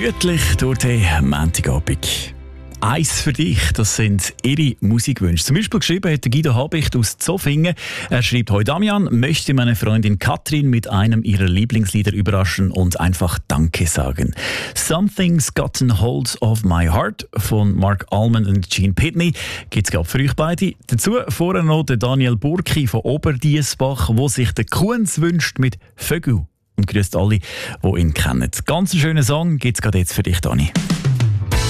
Gemütlich durch den Montagabend. Eins für dich, das sind ihre Musikwünsche. Zum Beispiel geschrieben hat Guido Habicht aus Zofingen. Er schreibt: Hoi Damian, möchte meine Freundin Katrin mit einem ihrer Lieblingslieder überraschen und einfach Danke sagen. Something's Gotten Hold of My Heart von Mark Almond und Gene Pitney gibt's gerade für euch beide. Dazu vorher noch der Daniel Burki von Oberdiessbach, wo sich der Kunz wünscht mit Vögel. Und grüßt alle, die ihn kennen. Ganz einen schönen Song gibt's gerade jetzt für dich, Dani.